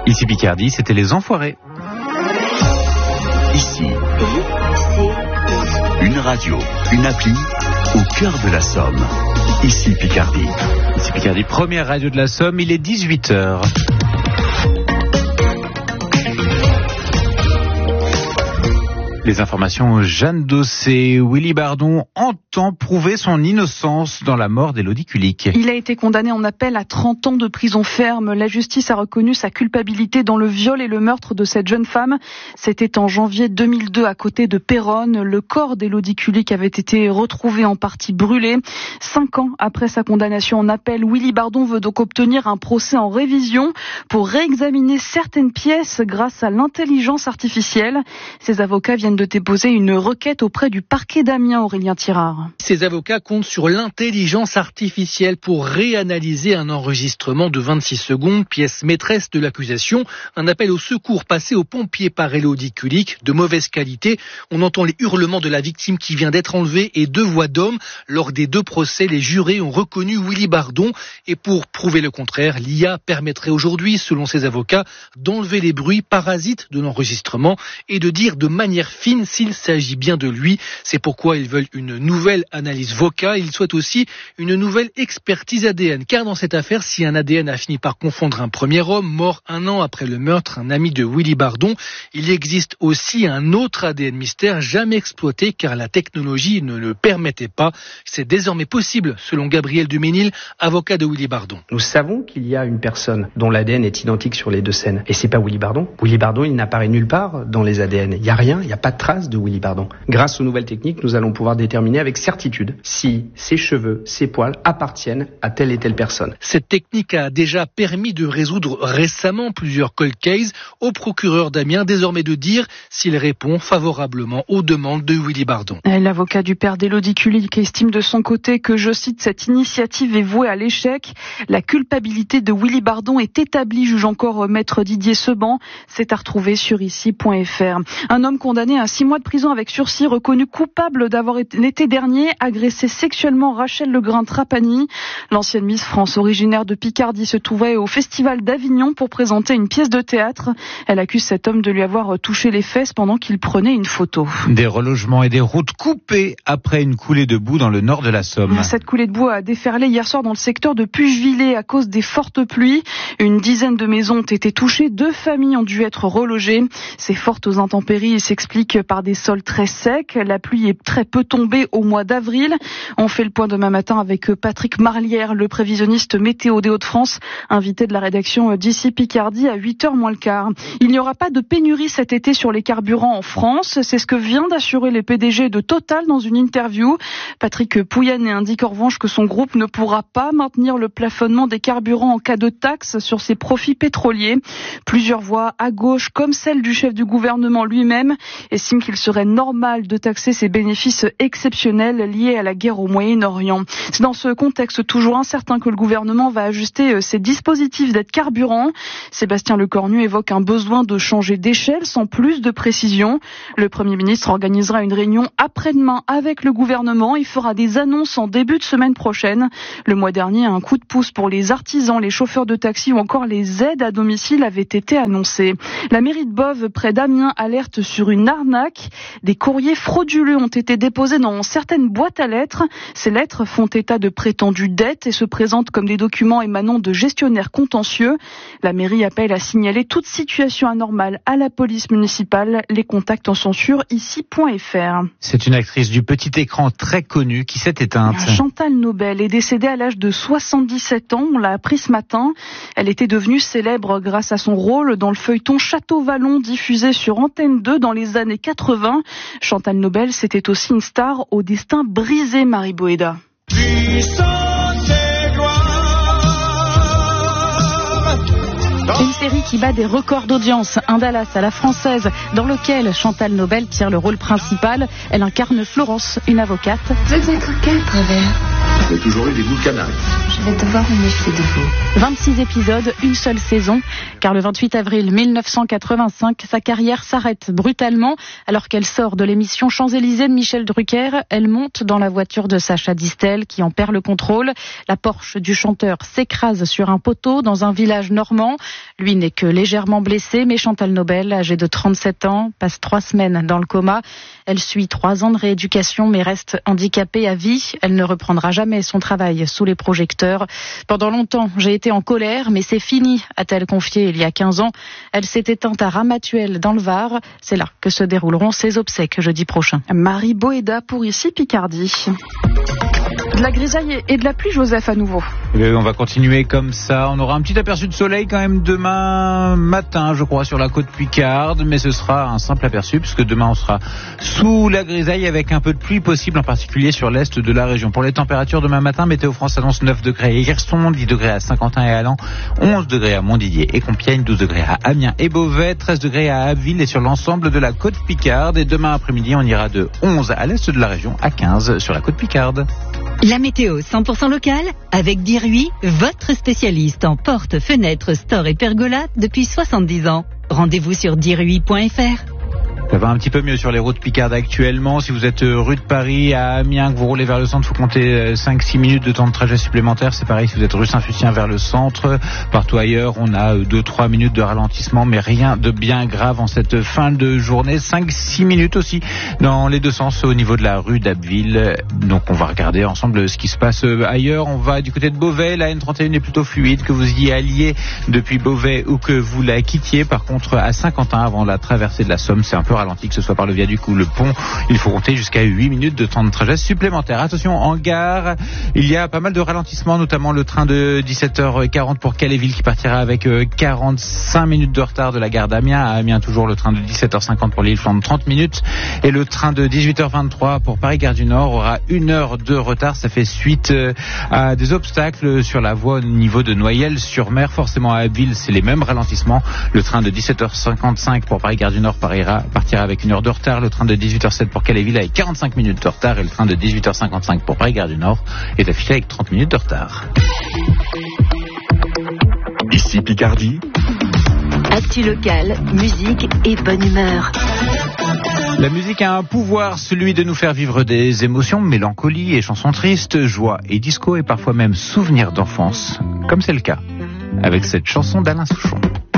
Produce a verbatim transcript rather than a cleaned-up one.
Ici Picardie, c'était Les Enfoirés. Ici, une radio, une appli au cœur de la Somme. Ici Picardie. Ici Picardie, première radio de la Somme, il est dix-huit heures. Les informations, Jeanne Dossé. Willy Bardon entend prouver son innocence dans la mort d'Élodie Kulik. Il a été condamné en appel à trente ans de prison ferme. La justice a reconnu sa culpabilité dans le viol et le meurtre de cette jeune femme. C'était en janvier deux mille deux à côté de Péronne. Le corps d'Élodie Kulik avait été retrouvé en partie brûlé. Cinq ans après sa condamnation en appel, Willy Bardon veut donc obtenir un procès en révision pour réexaminer certaines pièces grâce à l'intelligence artificielle. Ses avocats viennent de déposer une requête auprès du parquet d'Amiens, Aurélien Tirard. Ces avocats comptent sur l'intelligence artificielle pour réanalyser un enregistrement de vingt-six secondes, pièce maîtresse de l'accusation. Un appel au secours passé aux pompiers par Élodie Kulik, de mauvaise qualité. On entend les hurlements de la victime qui vient d'être enlevée et deux voix d'hommes. Lors des deux procès, les jurés ont reconnu Willy Bardon. Et pour prouver le contraire, l'I A permettrait aujourd'hui, selon ces avocats, d'enlever les bruits parasites de l'enregistrement et de dire de manière fine s'il s'agit bien de lui. C'est pourquoi ils veulent une nouvelle analyse vocale. Ils souhaitent aussi une nouvelle expertise A D N. Car dans cette affaire, si un A D N a fini par confondre un premier homme, mort un an après le meurtre, un ami de Willy Bardon, il existe aussi un autre A D N mystère jamais exploité car la technologie ne le permettait pas. C'est désormais possible, selon Gabriel Duménil, avocat de Willy Bardon. Nous savons qu'il y a une personne dont l'A D N est identique sur les deux scènes. Et c'est pas Willy Bardon. Willy Bardon, il n'apparaît nulle part dans les A D N. Il n'y a rien, il n'y a pas de trace de Willy Bardon. Grâce aux nouvelles techniques, nous allons pouvoir déterminer avec certitude si ses cheveux, ses poils appartiennent à telle et telle personne. Cette technique a déjà permis de résoudre récemment plusieurs cold cases. Au procureur d'Amiens désormais de dire s'il répond favorablement aux demandes de Willy Bardon. L'avocat du père d'Élodie Kulik estime de son côté que, je cite, cette initiative est vouée à l'échec. La culpabilité de Willy Bardon est établie, juge encore maître Didier Seban. C'est à retrouver sur ici point f r. Un homme condamné à six mois de prison avec sursis, reconnu coupable d'avoir été, l'été dernier, agressé sexuellement Rachel Legrain-Trapani. L'ancienne Miss France originaire de Picardie se trouvait au Festival d'Avignon pour présenter une pièce de théâtre. Elle accuse cet homme de lui avoir touché les fesses pendant qu'il prenait une photo. Des relogements et des routes coupées après une coulée de boue dans le nord de la Somme. Cette coulée de boue a déferlé hier soir dans le secteur de Puchevillers à cause des fortes pluies. Une dizaine de maisons ont été touchées, deux familles ont dû être relogées. Ces fortes intempéries s'expliquent par des sols très secs. La pluie est très peu tombée au mois d'avril. On fait le point demain matin avec Patrick Marlière, le prévisionniste météo des Hauts-de-France, invité de la rédaction d'Ici Picardie à huit heures moins le quart. Il n'y aura pas de pénurie cet été sur les carburants en France. C'est ce que vient d'assurer le P D G de Total dans une interview. Patrick Pouyanné indique en revanche que son groupe ne pourra pas maintenir le plafonnement des carburants en cas de taxe sur ses profits pétroliers. Plusieurs voix à gauche, comme celle du chef du gouvernement lui-même, estiment qu'il serait normal de taxer ces bénéfices exceptionnels liés à la guerre au Moyen-Orient. C'est dans ce contexte toujours incertain que le gouvernement va ajuster ses dispositifs d'aide carburant. Sébastien Lecornu évoque un besoin de changer d'échelle sans plus de précision. Le Premier ministre organisera une réunion après-demain avec le gouvernement. Il fera des annonces en début de semaine prochaine. Le mois dernier, un coup de pouce pour les artisans, les chauffeurs de taxi ou encore les aides à domicile avait été annoncé. La mairie de Boves, près d'Amiens, alerte sur une arnaque. Des courriers frauduleux ont été déposés dans certaines boîtes à lettres. Ces lettres font état de prétendues dettes et se présentent comme des documents émanant de gestionnaires contentieux. La mairie appelle à signaler toute situation anormale à la police municipale. Les contacts en sont sur ici point f r. C'est une actrice du petit écran très connue qui s'est éteinte. Chantal Nobel est décédée à l'âge de soixante-dix-sept ans. On l'a appris ce matin. Elle était devenue célèbre grâce à son rôle dans le feuilleton Château Vallon diffusé sur Antenne deux dans les années quatre-vingts. Chantal Nobel, c'était aussi une star au destin brisé, Marie Boéda. Une série qui bat des records d'audience, un Dallas à la française, dans lequel Chantal Nobel tire le rôle principal. Elle incarne Florence, une avocate. Vous êtes un coquin, travers. Vous avez toujours eu des goûts de canard. Je vais devoir me méfier de vous. vingt-six épisodes, une seule saison, car le vingt-huit avril mille neuf cent quatre-vingt-cinq, sa carrière s'arrête brutalement. Alors qu'elle sort de l'émission Champs-Élysées de Michel Drucker, elle monte dans la voiture de Sacha Distel, qui en perd le contrôle. La Porsche du chanteur s'écrase sur un poteau dans un village normand. Lui n'est que légèrement blessé, mais Chantal Nobel, âgée de trente-sept ans, passe trois semaines dans le coma. Elle suit trois ans de rééducation, mais reste handicapée à vie. Elle ne reprendra jamais son travail sous les projecteurs. Pendant longtemps, j'ai été en colère, mais c'est fini, a-t-elle confié il y a quinze ans. Elle s'est éteinte à Ramatuelle, dans le Var. C'est là que se dérouleront ses obsèques jeudi prochain. Marie Boéda pour Ici Picardie. De la grisaille et de la pluie, Joseph, à nouveau. Et on va continuer comme ça. On aura un petit aperçu de soleil quand même demain matin, je crois, sur la côte picarde, mais ce sera un simple aperçu puisque demain on sera sous la grisaille avec un peu de pluie possible, en particulier sur l'est de la région. Pour les températures demain matin, Météo France annonce neuf degrés à Hirson, dix degrés à Saint-Quentin et Allan, onze degrés à Montdidier et Compiègne, douze degrés à Amiens et Beauvais, treize degrés à Abbeville et sur l'ensemble de la côte picarde. Et demain après-midi, on ira de onze à l'est de la région à quinze sur la côte picarde. La météo cent pour cent locale avec Diruy, votre spécialiste en portes, fenêtres, stores et pergolas depuis soixante-dix ans. Rendez-vous sur diruy point f r. Ça va un petit peu mieux sur les routes picardes actuellement. Si vous êtes rue de Paris à Amiens, que vous roulez vers le centre, il faut compter cinq six minutes de temps de trajet supplémentaire. C'est pareil si vous êtes rue Saint-Futien vers le centre. Partout ailleurs, on a deux trois minutes de ralentissement, mais rien de bien grave en cette fin de journée. cinq six minutes aussi dans les deux sens au niveau de la rue d'Abbeville. Donc on va regarder ensemble ce qui se passe ailleurs. On va du côté de Beauvais. La N trente et un est plutôt fluide, que vous y alliez depuis Beauvais ou que vous la quittiez. Par contre, à Saint-Quentin, avant la traversée de la Somme, c'est un peu ralenti, que ce soit par le viaduc ou le pont. Il faut compter jusqu'à huit minutes de temps de trajet supplémentaire. Attention, en gare, il y a pas mal de ralentissements, notamment le train de dix-sept heures quarante pour Calais-Ville qui partira avec quarante-cinq minutes de retard de la gare d'Amiens. À Amiens, toujours le train de dix-sept heures cinquante pour l'Île-Flandre, trente minutes. Et le train de dix-huit heures vingt-trois pour Paris-Gare du Nord aura une heure de retard. Ça fait suite à des obstacles sur la voie au niveau de Noyelles-sur-Mer. Forcément, à Abbeville, c'est les mêmes ralentissements. Le train de dix-sept heures cinquante-cinq pour Paris-Gare du Nord partira, partira avec une heure de retard. Le train de dix-huit heures sept pour Calais-Ville avec quarante-cinq minutes de retard. Et le train de dix-huit heures cinquante-cinq pour Paris-Gare du Nord est affiché avec trente minutes de retard. Ici Picardie. Actu locale, musique et bonne humeur. La musique a un pouvoir, celui de nous faire vivre des émotions, mélancolie et chansons tristes, joie et disco et parfois même souvenirs d'enfance, comme c'est le cas avec cette chanson d'Alain Souchon.